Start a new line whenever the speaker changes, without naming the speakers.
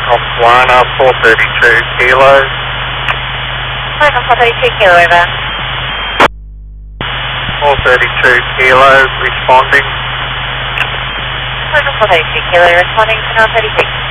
Botswana, 432 kilo.
Welcome 432 kilo, over.
432 kilo, responding.
Welcome 432 kilo, responding to 936.